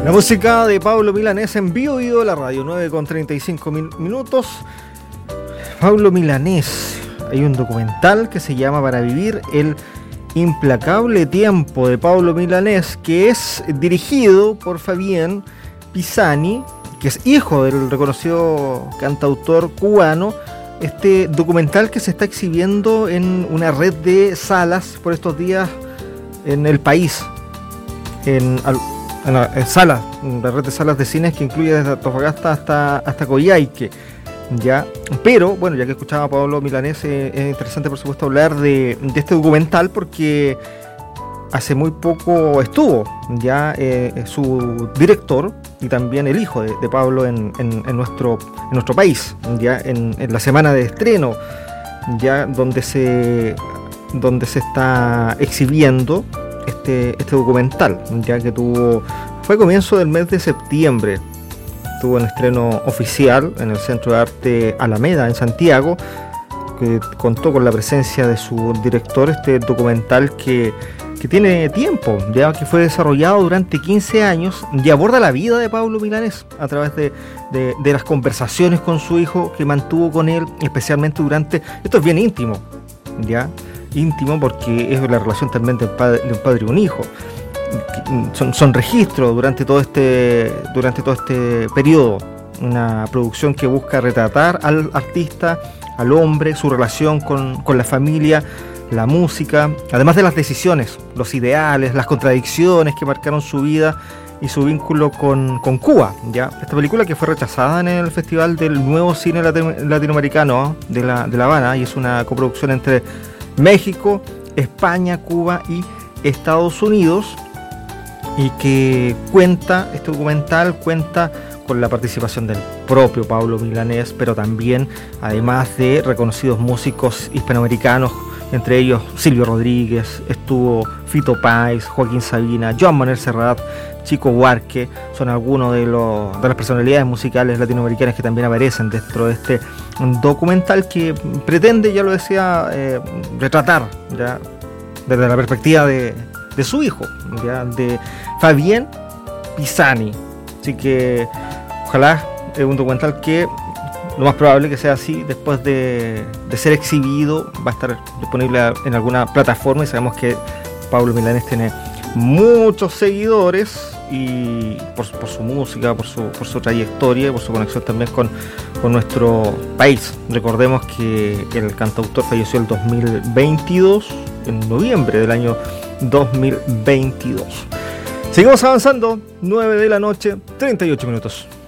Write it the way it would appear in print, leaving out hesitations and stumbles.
La música de Pablo Milanés en vivo y de la radio, 9:35 minutos. Pablo Milanés, hay un documental que se llama Para vivir el implacable tiempo de Pablo Milanés, que es dirigido por Fabián Pisani, que es hijo del reconocido cantautor cubano. Este documental que se está exhibiendo en una red de salas por estos días en el país, en salas, la red de salas de cines que incluye desde Antofagasta hasta Coyhaique, ya. Pero bueno, ya que escuchaba a Pablo Milanés, es interesante por supuesto hablar de este documental porque hace muy poco estuvo ya su director y también el hijo de Pablo en nuestro país, ya en la semana de estreno, ya donde se está exhibiendo este documental, ya que fue a comienzo del mes de septiembre, tuvo un estreno oficial en el Centro de Arte Alameda en Santiago, que contó con la presencia de su director. Este documental que tiene tiempo, ya que fue desarrollado durante 15 años y aborda la vida de Pablo Milanés a través de las conversaciones con su hijo que mantuvo con él, especialmente durante, esto es bien íntimo, ya, íntimo porque es la relación también de un padre y un hijo. Son registros durante todo este periodo, una producción que busca retratar al artista, al hombre, su relación con la familia, la música, además de las decisiones, los ideales, las contradicciones que marcaron su vida y su vínculo con Cuba, ¿ya? Esta película que fue rechazada en el Festival del Nuevo Cine Latinoamericano de La Habana, y es una coproducción entre México, España, Cuba y Estados Unidos, y que este documental cuenta con la participación del propio Pablo Milanés, pero también además de reconocidos músicos hispanoamericanos, entre ellos Silvio Rodríguez, estuvo Fito Páez, Joaquín Sabina, Joan Manuel Serrat, Chico Buarque. Son algunos de las personalidades musicales latinoamericanas que también aparecen dentro de este documental que pretende, ya lo decía, retratar ya desde la perspectiva de su hijo, ya, de Fabián Pisani. Así que ojalá es un documental que lo más probable que sea así, después de ser exhibido, va a estar disponible en alguna plataforma, y sabemos que Pablo Milanés tiene muchos seguidores, y por su música, por su trayectoria, por su conexión también con nuestro país. Recordemos que el cantautor falleció el 2022, en noviembre del año 2022. Seguimos avanzando, 9 de la noche, 38 minutos.